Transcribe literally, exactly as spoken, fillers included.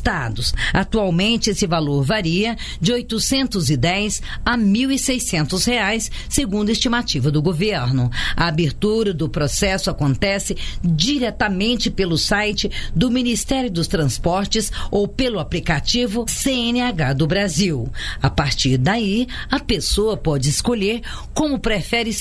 estados. Atualmente, esse valor varia de oitocentos e dez a mil e seiscentos reais, segundo a estimativa do governo. A abertura do processo acontece diretamente pelo site do Ministério dos Transportes ou pelo aplicativo C N H do Brasil. A partir daí, a pessoa pode escolher como prefere